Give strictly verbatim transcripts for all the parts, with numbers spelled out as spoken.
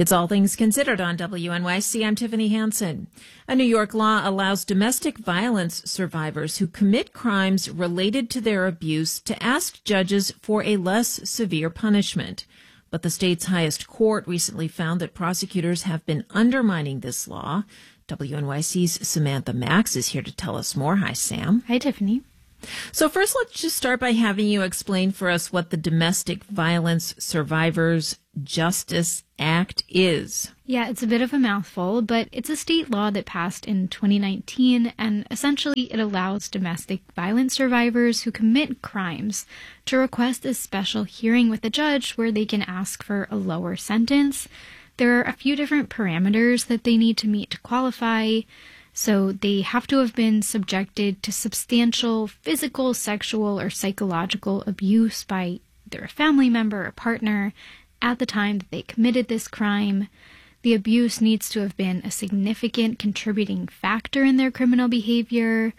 It's All Things Considered on W N Y C. I'm Tiffany Hansen. A New York law allows domestic violence survivors who commit crimes related to their abuse to ask judges for a less severe punishment. But the state's highest court recently found that prosecutors have been undermining this law. W N Y C's Samantha Max is here to tell us more. Hi, Sam. Hi, Tiffany. So first, let's just start by having you explain for us what the Domestic Violence Survivors Justice Act is. Yeah, it's a bit of a mouthful, but it's a state law that passed in twenty nineteen, and essentially it allows domestic violence survivors who commit crimes to request a special hearing with a judge where they can ask for a lower sentence. There are a few different parameters that they need to meet to qualify. So they have to have been subjected to substantial physical, sexual, or psychological abuse by either a family member or partner at the time that they committed this crime. The abuse needs to have been a significant contributing factor in their criminal behavior.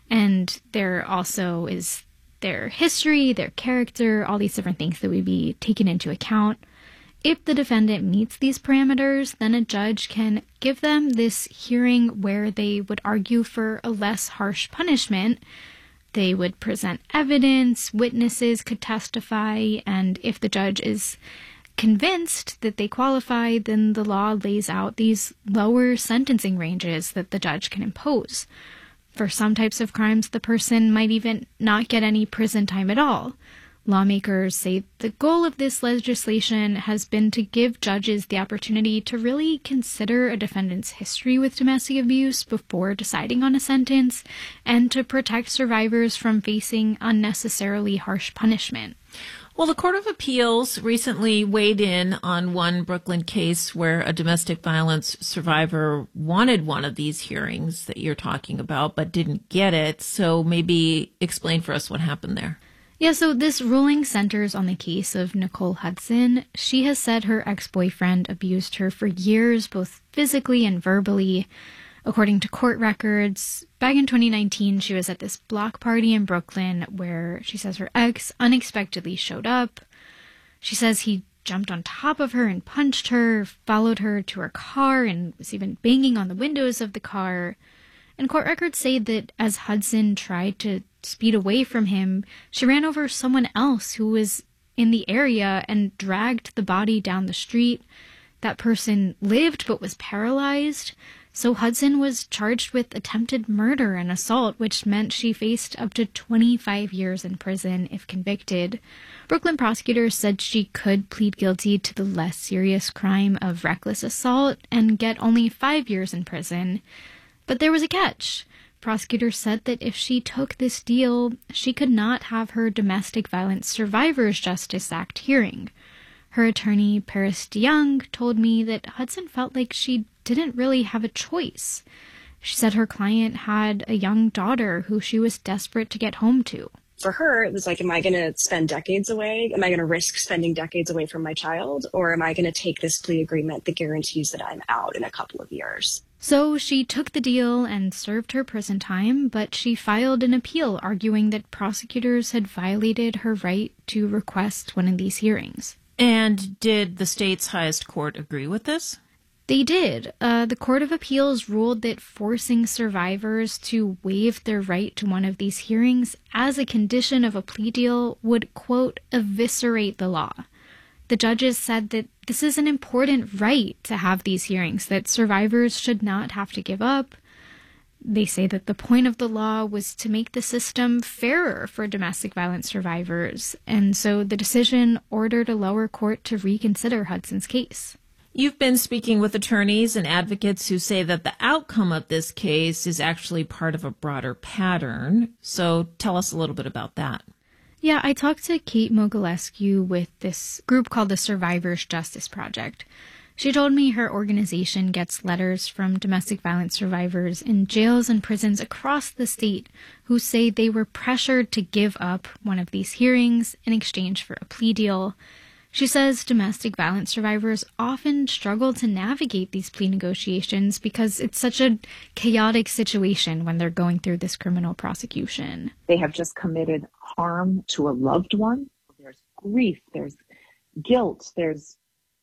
And there also is their history, their character, all these different things that would be taken into account. If the defendant meets these parameters, then a judge can give them this hearing where they would argue for a less harsh punishment. They would present evidence, witnesses could testify, and if the judge is convinced that they qualify, then the law lays out these lower sentencing ranges that the judge can impose. For some types of crimes, the person might even not get any prison time at all. Lawmakers say the goal of this legislation has been to give judges the opportunity to really consider a defendant's history with domestic abuse before deciding on a sentence, and to protect survivors from facing unnecessarily harsh punishment. Well, the Court of Appeals recently weighed in on one Brooklyn case where a domestic violence survivor wanted one of these hearings that you're talking about, but didn't get it. So maybe explain for us what happened there. Yeah, so this ruling centers on the case of Nicole Hudson. She has said her ex-boyfriend abused her for years, both physically and verbally. According to court records, back in twenty nineteen, she was at this block party in Brooklyn where she says her ex unexpectedly showed up. She says he jumped on top of her and punched her, followed her to her car, and was even banging on the windows of the car. And court records say that as Hudson tried to speed away from him, she ran over someone else who was in the area and dragged the body down the street. That person lived but was paralyzed. So Hudson was charged with attempted murder and assault, which meant she faced up to twenty-five years in prison if convicted. Brooklyn prosecutors said she could plead guilty to the less serious crime of reckless assault and get only five years in prison. But there was a catch. Prosecutors said that if she took this deal, she could not have her Domestic Violence Survivors Justice Act hearing. Her attorney, Paris DeYoung, told me that Hudson felt like she didn't really have a choice. She said her client had a young daughter who she was desperate to get home to. For her, it was like, am I going to spend decades away? Am I going to risk spending decades away from my child? Or am I going to take this plea agreement that guarantees that I'm out in a couple of years? So she took the deal and served her prison time, but she filed an appeal arguing that prosecutors had violated her right to request one of these hearings. And did the state's highest court agree with this? They did. Uh, the Court of Appeals ruled that forcing survivors to waive their right to one of these hearings as a condition of a plea deal would, quote, eviscerate the law. The judges said that this is an important right to have these hearings, that survivors should not have to give up. They say that the point of the law was to make the system fairer for domestic violence survivors, and so the decision ordered a lower court to reconsider Hudson's case. You've been speaking with attorneys and advocates who say that the outcome of this case is actually part of a broader pattern. So tell us a little bit about that. Yeah, I talked to Kate Mogilescu with this group called the Survivors Justice Project. She told me her organization gets letters from domestic violence survivors in jails and prisons across the state who say they were pressured to give up one of these hearings in exchange for a plea deal. She says domestic violence survivors often struggle to navigate these plea negotiations because it's such a chaotic situation when they're going through this criminal prosecution. They have just committed harm to a loved one. There's grief, there's guilt, there's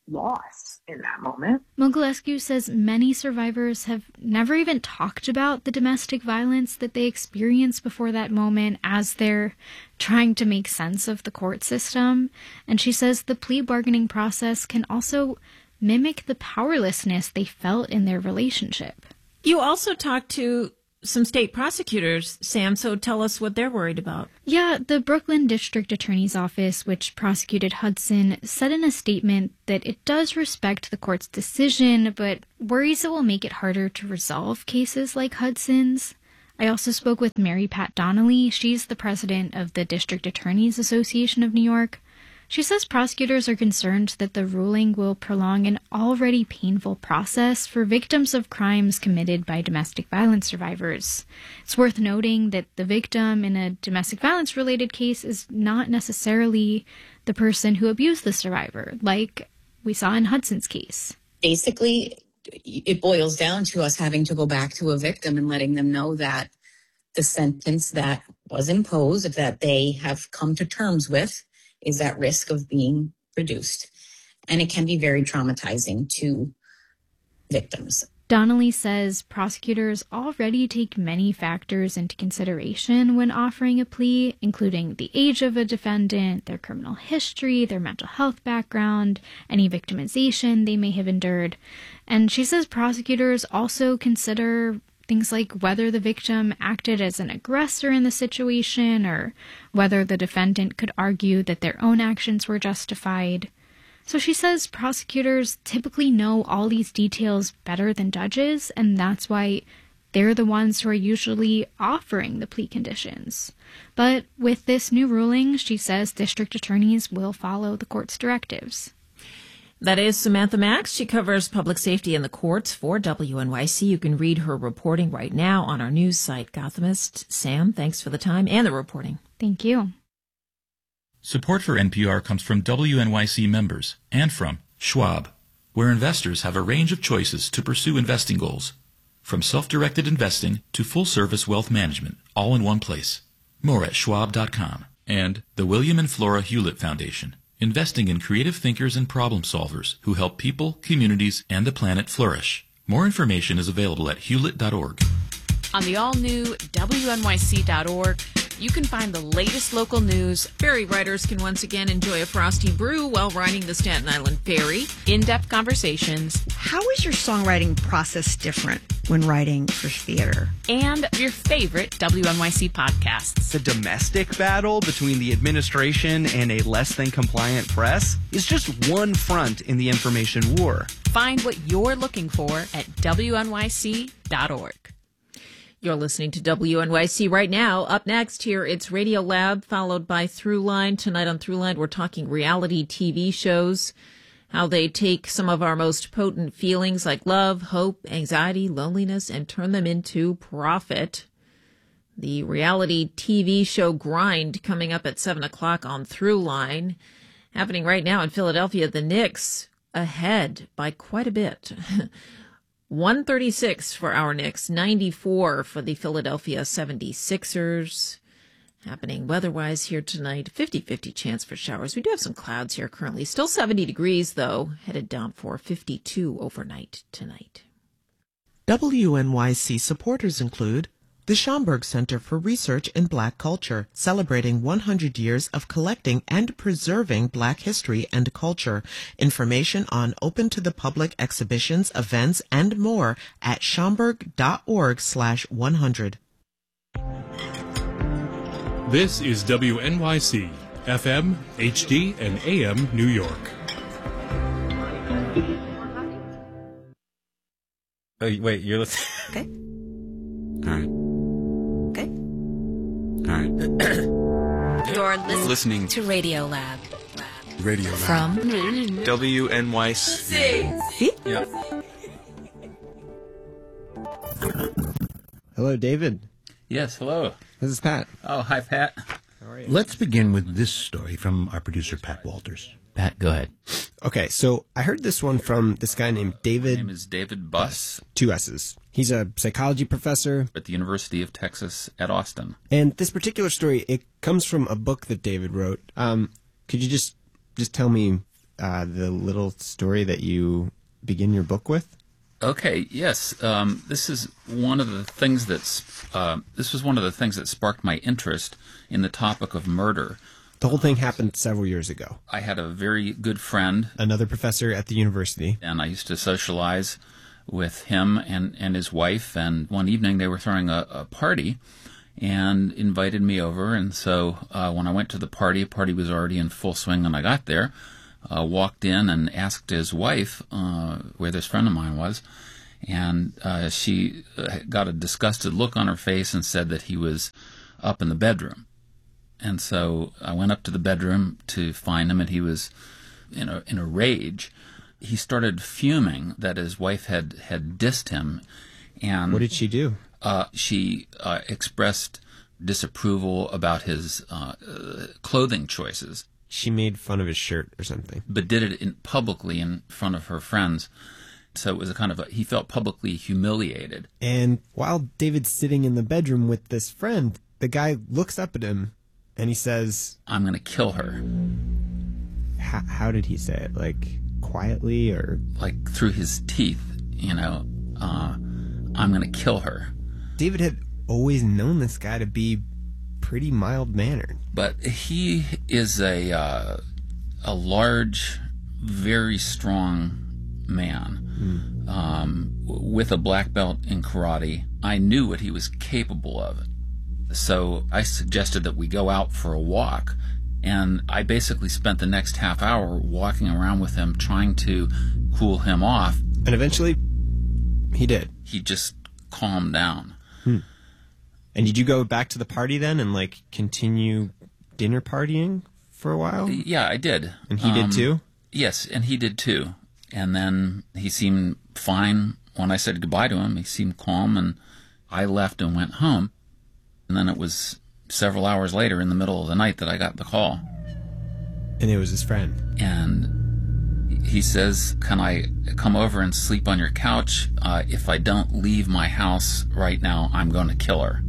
loss in that moment. Mogilescu says many survivors have never even talked about the domestic violence that they experienced before that moment as they're trying to make sense of the court system. And she says the plea bargaining process can also mimic the powerlessness they felt in their relationship. You also talked to some state prosecutors, Sam, so tell us what they're worried about. Yeah, the Brooklyn District Attorney's Office, which prosecuted Hudson, said in a statement that it does respect the court's decision, but worries it will make it harder to resolve cases like Hudson's. I also spoke with Mary Pat Donnelly. She's the president of the District Attorneys Association of New York. She says prosecutors are concerned that the ruling will prolong an already painful process for victims of crimes committed by domestic violence survivors. It's worth noting that the victim in a domestic violence-related case is not necessarily the person who abused the survivor, like we saw in Hudson's case. Basically, it boils down to us having to go back to a victim and letting them know that the sentence that was imposed, that they have come to terms with, is at risk of being reduced. And it can be very traumatizing to victims. Donnelly says prosecutors already take many factors into consideration when offering a plea, including the age of a defendant, their criminal history, their mental health background, any victimization they may have endured. And she says prosecutors also consider things like whether the victim acted as an aggressor in the situation or whether the defendant could argue that their own actions were justified. So she says prosecutors typically know all these details better than judges, and that's why they're the ones who are usually offering the plea conditions. But with this new ruling, she says district attorneys will follow the court's directives. That is Samantha Max. She covers public safety in the courts for W N Y C. You can read her reporting right now on our news site, Gothamist. Sam, thanks for the time and the reporting. Thank you. Support for N P R comes from W N Y C members and from Schwab, where investors have a range of choices to pursue investing goals, from self-directed investing to full-service wealth management, all in one place. More at schwab dot com. And the William and Flora Hewlett Foundation, investing in creative thinkers and problem solvers who help people, communities, and the planet flourish. More information is available at hewlett dot org. On the all-new W N Y C dot org, you can find the latest local news. Ferry riders can once again enjoy a frosty brew while riding the Staten Island Ferry. In-depth conversations. How is your songwriting process different when writing for theater? And your favorite W N Y C podcasts. The domestic battle between the administration and a less than compliant press is just one front in the information war. Find what you're looking for at W N Y C dot org. You're listening to W N Y C right now. Up next here, it's Radio Lab, followed by Throughline. Tonight on Throughline, we're talking reality T V shows, how they take some of our most potent feelings like love, hope, anxiety, loneliness, and turn them into profit. The reality T V show Grind coming up at seven o'clock on Throughline. Happening right now in Philadelphia, the Knicks ahead by quite a bit. one thirty-six for our Knicks, ninety-four for the Philadelphia seventy-sixers. Happening weather-wise here tonight, fifty-fifty chance for showers. We do have some clouds here currently. Still seventy degrees, though. Headed down for fifty-two overnight tonight. W N Y C supporters include the Schomburg Center for Research in Black Culture, celebrating one hundred years of collecting and preserving Black history and culture. Information on open-to-the-public exhibitions, events, and more at schomburg dot org slash one hundred. This is W N Y C, F M, H D, and A M New York. Oh, wait, you're listening? Okay. All right. Okay. All right. You're listening, listening to Radio Lab. Radio Lab. From W N Y C. Yeah. Hello, David. Yes, hello. This is Pat. Oh, hi, Pat. How are you? Let's begin with this story from our producer, Pat Walters. Pat, go ahead. Okay, so I heard this one from this guy named David. His name is David Buss. Two S's. He's a psychology professor at the University of Texas at Austin. And this particular story, it comes from a book that David wrote. Um, could you just just tell me uh, the little story that you begin your book with? Okay, yes. Um, this is one of the things that's, uh, this was one of the things that sparked my interest in the topic of murder. The whole thing happened several years ago. I had a very good friend. Another professor at the university. And I used to socialize with him and, and his wife. And one evening they were throwing a, a party and invited me over. And so uh, when I went to the party, the party was already in full swing when I got there. Uh, walked in and asked his wife uh, where this friend of mine was, and uh, she got a disgusted look on her face and said that he was up in the bedroom. And so I went up to the bedroom to find him, and he was in a in a rage. He started fuming that his wife had, had dissed him. And what did she do? Uh, she uh, expressed disapproval about his uh, uh, clothing choices. She made fun of his shirt or something. But did it in, publicly in front of her friends. So it was a kind of a, he felt publicly humiliated. And while David's sitting in the bedroom with this friend, the guy looks up at him and he says, I'm going to kill her. How, how did he say it? Like quietly or? Like through his teeth, you know, uh, I'm going to kill her. David had always known this guy to be pretty mild-mannered. But he is a uh, a large, very strong man mm. um, with a black belt in karate. I knew what he was capable of. So I suggested that we go out for a walk. And I basically spent the next half hour walking around with him, trying to cool him off. And eventually, he did. He just calmed down. Hmm. And did you go back to the party then and, like, continue dinner partying for a while? Yeah, I did. And he um, did too? Yes, and he did too. And then he seemed fine when I said goodbye to him. He seemed calm, and I left and went home. And then it was several hours later in the middle of the night that I got the call. And it was his friend. And he says, can I come over and sleep on your couch? Uh, if I don't leave my house right now, I'm going to kill her.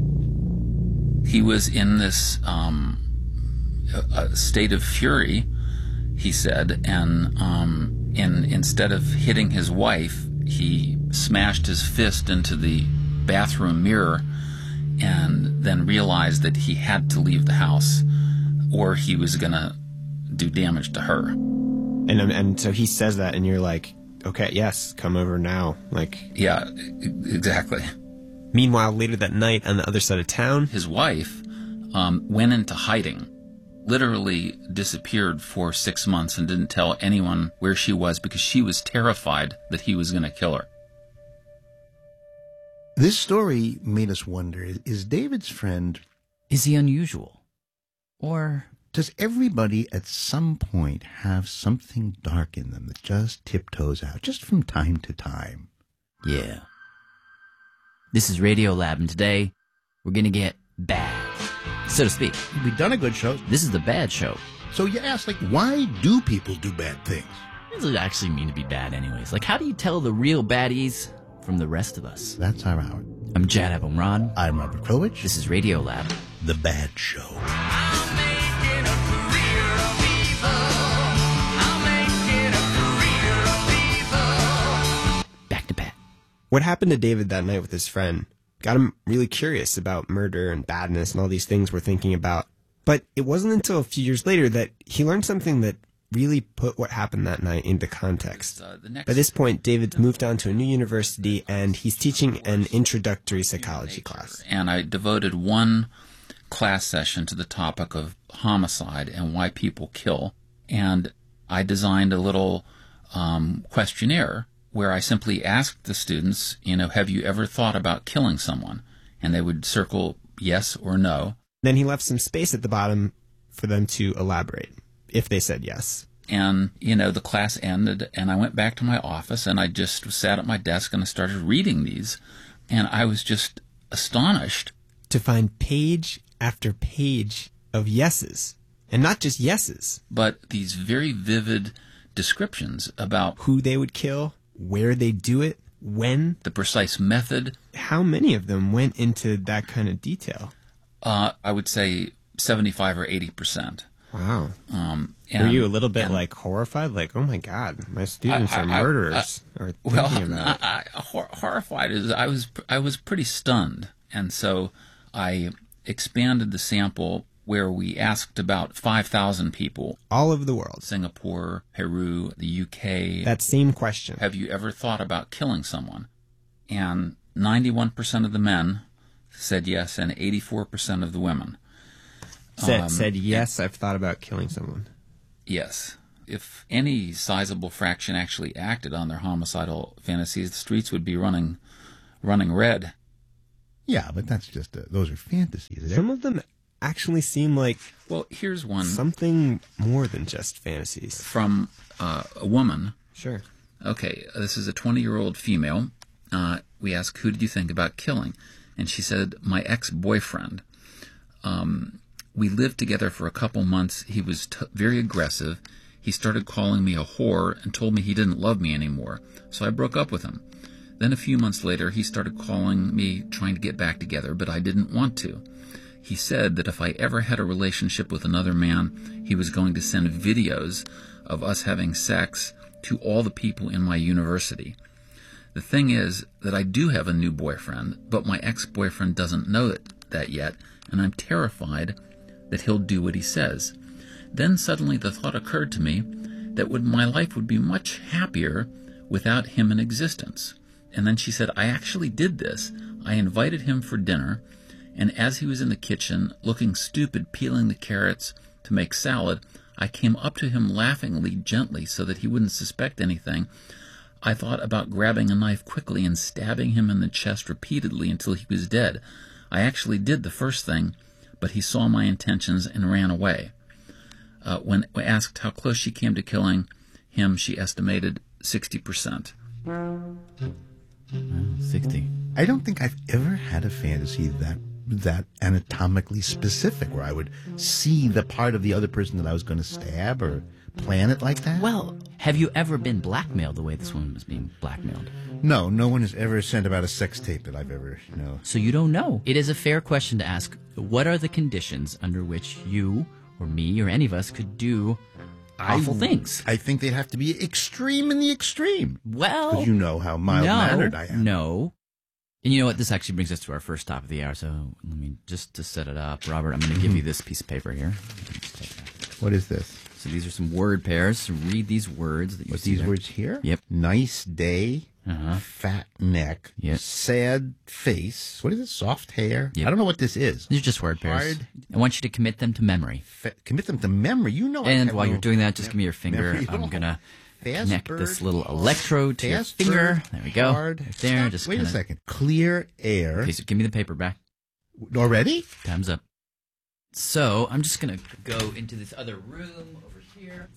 He was in this um, a, a state of fury, he said, and um, in, instead of hitting his wife, he smashed his fist into the bathroom mirror and then realized that he had to leave the house or he was going to do damage to her. And and so he says that, and you're like, okay, yes, come over now. Like, yeah, exactly. Meanwhile, later that night on the other side of town, his wife um, went into hiding, literally disappeared for six months and didn't tell anyone where she was because she was terrified that he was going to kill her. This story made us wonder, is David's friend... Is he unusual? Or... Does everybody at some point have something dark in them that just tiptoes out, just from time to time? Yeah. This is Radiolab, and today we're going to get bad, so to speak. We've done a good show. This is the bad show. So you ask, like, why do people do bad things? What does it actually mean to be bad anyways? Like, how do you tell the real baddies from the rest of us? That's our hour. I'm Jad Abumrad. I'm Robert Krulwich. This is Radiolab. The Bad Show. Back to Pat. What happened to David that night with his friend got him really curious about murder and badness and all these things we're thinking about. But it wasn't until a few years later that he learned something that really put what happened that night into context. Uh, By this point, David's moved on to a new university, and he's teaching an introductory psychology class. And I devoted one class session to the topic of homicide and why people kill. And I designed a little um, questionnaire where I simply asked the students, you know, have you ever thought about killing someone? And they would circle yes or no. Then he left some space at the bottom for them to elaborate, if they said yes. And, you know, the class ended, and I went back to my office, and I just sat at my desk, and I started reading these. And I was just astonished to find page after page of yeses. And not just yeses, but these very vivid descriptions about who they would kill, where they do it, when, the precise method. How many of them went into that kind of detail? Uh, I would say seventy-five or eighty percent. Wow. Um, Were and, you a little bit and, like horrified? Like, oh my God, my students I, are I, murderers. I, I, or well, thinking about I, I, hor- horrified is I was I was pretty stunned, and so I expanded the sample where we asked about five thousand people all over the world: Singapore, Peru, the U K. That same question: have you ever thought about killing someone? And ninety-one percent of the men said yes, and eighty-four percent of the women said um, said yes. I've thought about killing someone. Yes. If any sizable fraction actually acted on their homicidal fantasies, the streets would be running running red. Yeah, but that's just a, those are fantasies. Some of them actually seem like, well, here's one, something more than just fantasies. From uh, a woman. Sure. Okay, this is a twenty-year-old female. Uh, we asked, who did you think about killing? And she said, my ex-boyfriend. Um, we lived together for a couple months. He was t- very aggressive. He started calling me a whore and told me he didn't love me anymore. So I broke up with him. Then a few months later, he started calling me, trying to get back together, but I didn't want to. He said that if I ever had a relationship with another man, he was going to send videos of us having sex to all the people in my university. The thing is that I do have a new boyfriend, but my ex-boyfriend doesn't know it, that yet, and I'm terrified that he'll do what he says. Then suddenly the thought occurred to me that would, my life would be much happier without him in existence. And then she said, I actually did this. I invited him for dinner, and as he was in the kitchen, looking stupid, peeling the carrots to make salad, I came up to him laughingly, gently, so that he wouldn't suspect anything. I thought about grabbing a knife quickly and stabbing him in the chest repeatedly until he was dead. I actually did the first thing, but he saw my intentions and ran away. Uh, when asked how close she came to killing him, she estimated sixty percent. sixty. I don't think I've ever had a fantasy that that anatomically specific, where I would see the part of the other person that I was going to stab or plan it like that. Well, have you ever been blackmailed the way this woman was being blackmailed? No, no one has ever sent about a sex tape that I've ever, you know. So you don't know. It is a fair question to ask. What are the conditions under which you or me or any of us could do awful I, things? I think they'd have to be extreme in the extreme. Well, because you know how mild-mannered no, I am. No. And you know what? This actually brings us to our first top of the hour. So let me, just to set it up, Robert, I'm going to give you this piece of paper here. What is this? So these are some word pairs. So read these words that you What, see these there. words here? Yep. Nice day, uh-huh. fat neck, yep. sad face. What is it? Soft hair? Yep. I don't know what this is. These are just word pairs. Hard. I want you to commit them to memory. Fa- commit them to memory. You know. I And have while no you're doing that, just mem- give me your finger. memory at I'm all. going to Fast connect bird, this little electrode to your fast finger. bird, There we go. hard. Right there. Stop. Just Wait kinda... a second. Clear air. Okay, so give me the paper back. Already? Time's up. So I'm just going to go into this other room over here.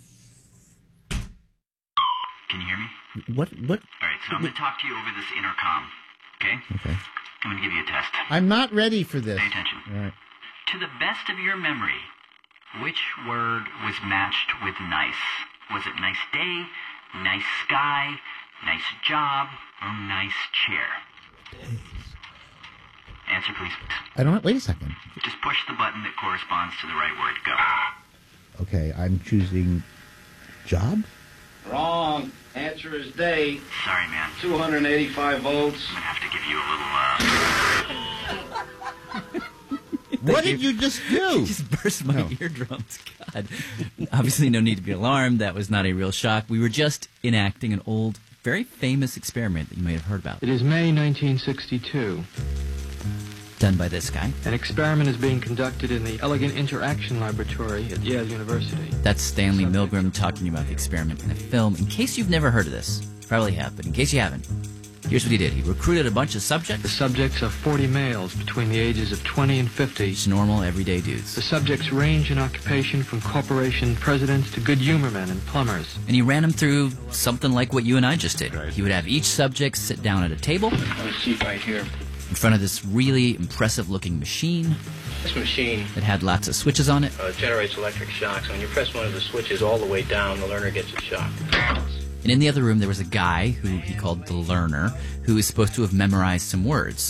Can you hear me? What? What? All right, so I'm going to talk to you over this intercom, okay? Okay. I'm going to give you a test. I'm not ready for this. Pay attention. All right. To the best of your memory, which word was matched with nice? Was it nice day, nice sky, nice job, or nice chair? Answer, please. I don't know. Wait a second. Just push the button that corresponds to the right word. Go. Okay, I'm choosing job. Wrong. Answer is day. Sorry, man. two hundred eighty-five volts. I'm going to have to give you a little, uh... What did you just do? You just burst my No. eardrums. God. Obviously, no need to be alarmed. That was not a real shock. We were just enacting an old, very famous experiment that you may have heard about. It is May nineteen sixty-two. Done by this guy. An experiment is being conducted in the Elegant Interaction Laboratory at Yale University. That's Stanley Milgram talking about the experiment in a film. In case you've never heard of this, you probably have, but in case you haven't, here's what he did. He recruited a bunch of subjects. The subjects are forty males between the ages of twenty and fifty. Just normal, everyday dudes. The subjects range in occupation from corporation presidents to good humor men and plumbers. And he ran them through something like what you and I just did. He would have each subject sit down at a table Have a seat right here. in front of this really impressive-looking machine This machine that had lots of switches on it. uh, generates electric shocks. When you press one of the switches all the way down, the learner gets a shock. And in the other room, there was a guy who he called the learner, who was supposed to have memorized some words.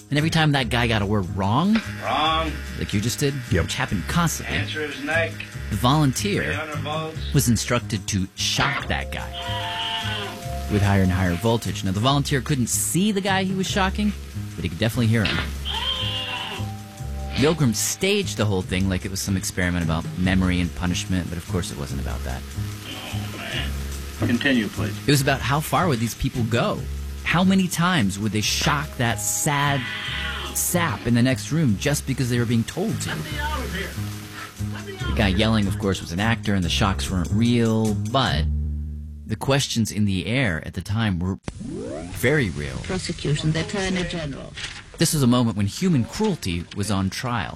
And every time that guy got a word wrong, Wrong. like you just did, Yep. which happened constantly, Answer his neck. the volunteer three hundred volts. was instructed to shock that guy with higher and higher voltage. Now, the volunteer couldn't see the guy he was shocking, but he could definitely hear him. Milgram staged the whole thing like it was some experiment about memory and punishment, but of course it wasn't about that. Continue, please. It was about how far would these people go? How many times would they shock that sad sap in the next room just because they were being told to? The guy yelling, of course, was an actor and the shocks weren't real, but the questions in the air at the time were very real. Prosecution, the Attorney General. This was a moment when human cruelty was on trial.